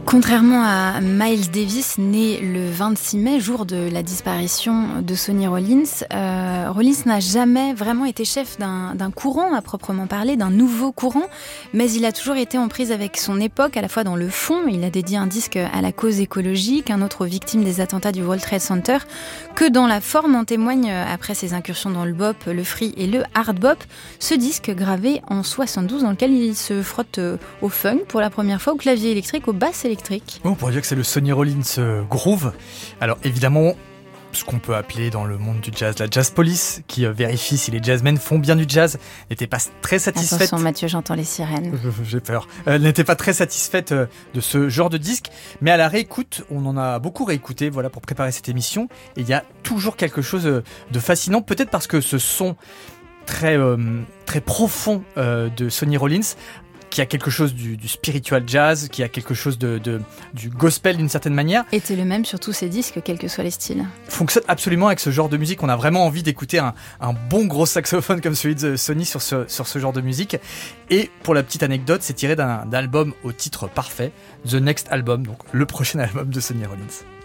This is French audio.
Contrairement à Miles Davis, né le 26 mai, jour de la disparition de Sonny Rollins, Rollins n'a jamais vraiment été chef d'un courant à proprement parler, d'un nouveau courant, mais il a toujours été en prise avec son époque, à la fois dans le fond, il a dédié un disque à la cause écologique, un autre aux victimes des attentats du World Trade Center, que dans la forme en témoigne, après ses incursions dans le bop, le free et le hard bop, ce disque gravé en 72 dans lequel il se frotte au funk pour la première fois, au clavier électrique, au basse électrique. On pourrait dire que c'est le Sonny Rollins groove. Alors évidemment, ce qu'on peut appeler dans le monde du jazz la jazz police, qui vérifie si les jazzmen font bien du jazz, n'était pas très satisfaite. Attention Mathieu, j'entends les sirènes. J'ai peur. N'était pas très satisfaite de ce genre de disque, mais à la réécoute, on en a beaucoup réécouté, voilà, pour préparer cette émission, et il y a toujours quelque chose de fascinant, peut-être parce que ce son très profond de Sonny Rollins, qui a quelque chose du spiritual jazz, qui a quelque chose du gospel d'une certaine manière. Était le même sur tous ces disques, quels que soient les styles. Fonctionne absolument avec ce genre de musique. On a vraiment envie d'écouter un bon gros saxophone comme celui de Sonny sur ce genre de musique. Et pour la petite anecdote, c'est tiré d'un album au titre parfait, The Next Album, donc le prochain album de Sonny Rollins.